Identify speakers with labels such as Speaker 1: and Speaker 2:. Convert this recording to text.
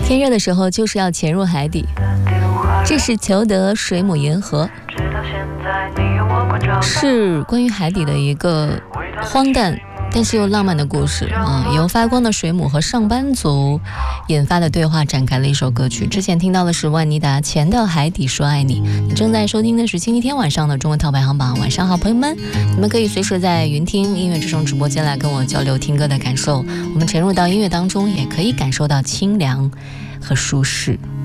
Speaker 1: 天热的时候就是要潜入海底。这是裘德水母银河，是关于海底的一个荒诞但是又浪漫的故事由发光的水母和上班族引发的对话展开了一首歌曲。之前听到的是万妮达《潜到海底说爱你》。你正在收听的是星期天晚上的中文套排行榜。晚上好，朋友们，你们可以随时在云听音乐之声直播间来跟我交流听歌的感受。我们沉入到音乐当中，也可以感受到清凉和舒适。